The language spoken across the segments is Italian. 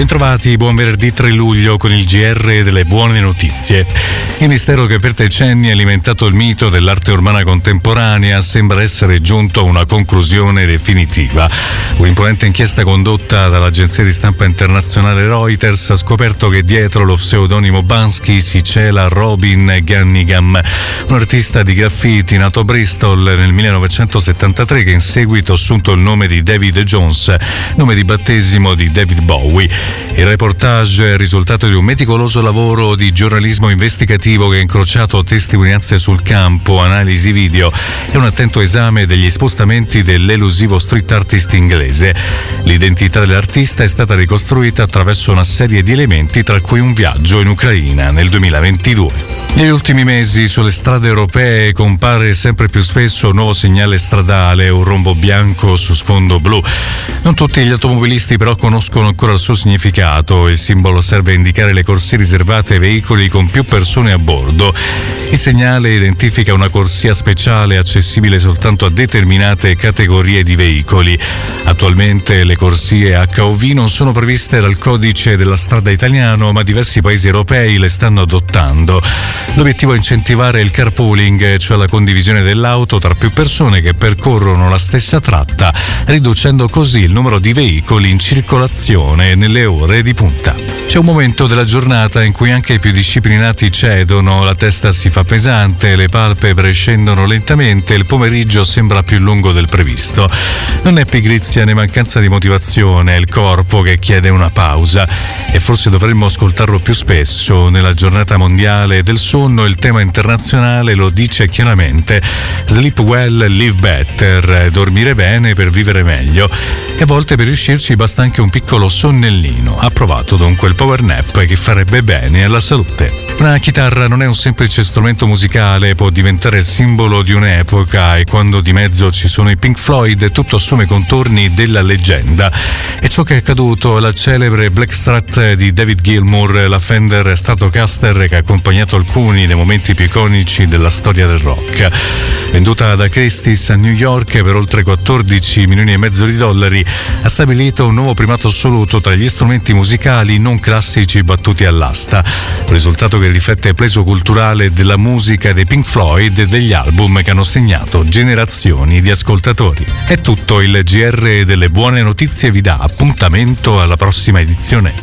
Bentrovati, buon venerdì 3 luglio con il GR delle buone notizie. Il mistero che per decenni ha alimentato il mito dell'arte urbana contemporanea sembra essere giunto a una conclusione definitiva. Un'imponente inchiesta condotta dall'agenzia di stampa internazionale Reuters ha scoperto che dietro lo pseudonimo Banksy si cela Robin Ganningham, un artista di graffiti nato a Bristol nel 1973 che in seguito ha assunto il nome di David Jones, nome di battesimo di David Bowie. Il reportage è il risultato di un meticoloso lavoro di giornalismo investigativo che ha incrociato testimonianze sul campo, analisi video e un attento esame degli spostamenti dell'elusivo street artist inglese. L'identità dell'artista è stata ricostruita attraverso una serie di elementi, tra cui un viaggio in Ucraina nel 2022. Negli ultimi mesi sulle strade europee compare sempre più spesso un nuovo segnale stradale, un rombo bianco su sfondo blu. Non tutti gli automobilisti però conoscono ancora il suo significato. Il simbolo serve a indicare le corsie riservate ai veicoli con più persone a bordo. Il segnale identifica una corsia speciale accessibile soltanto a determinate categorie di veicoli. Attualmente le corsie HOV non sono previste dal codice della strada italiano, ma diversi paesi europei le stanno adottando. L'obiettivo è incentivare il carpooling, cioè la condivisione dell'auto tra più persone che percorrono la stessa tratta, riducendo così il numero di veicoli in circolazione nelle ore di punta. C'è un momento della giornata in cui anche i più disciplinati cedono, la testa si fa pesante, le palpebre scendono lentamente, il pomeriggio sembra più lungo del previsto. Non è pigrizia né mancanza di motivazione, è il corpo che chiede una pausa e forse dovremmo ascoltarlo più spesso. Nella giornata mondiale del sonno il tema internazionale lo dice chiaramente: sleep well, live better, dormire bene per vivere meglio. E a volte per riuscirci basta anche un piccolo sonnellino, approvato dunque il power nap che farebbe bene alla salute. Una chitarra non è un semplice strumento musicale, può diventare il simbolo di un'epoca e quando di mezzo ci sono i Pink Floyd tutto assume contorni della leggenda. E ciò che è accaduto alla celebre Blackstrat di David Gilmour, la Fender Stratocaster che ha accompagnato alcuni dei momenti più iconici della storia del rock. Venduta da Christie's a New York per oltre 14 milioni e mezzo di dollari, ha stabilito un nuovo primato assoluto tra gli strumenti musicali non classici battuti all'asta, un risultato che riflette il peso culturale della musica dei Pink Floyd e degli album che hanno segnato generazioni di ascoltatori. È tutto, il GR delle buone notizie vi dà appuntamento alla prossima edizione.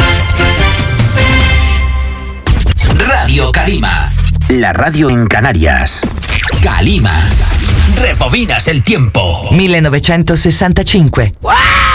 Radio Calima, la radio en Canarias. Calima, rebobinas el tiempo. 1965. ¡Wow!